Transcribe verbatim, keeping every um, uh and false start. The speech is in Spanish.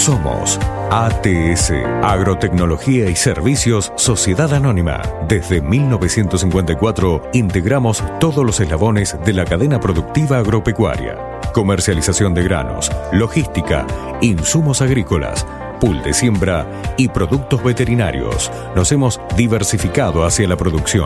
Somos A T S, Agrotecnología y Servicios Sociedad Anónima. Desde mil novecientos cincuenta y cuatro integramos todos los eslabones de la cadena productiva agropecuaria. Comercialización de granos, logística, insumos agrícolas, pool de siembra y productos veterinarios. Nos hemos diversificado hacia la producción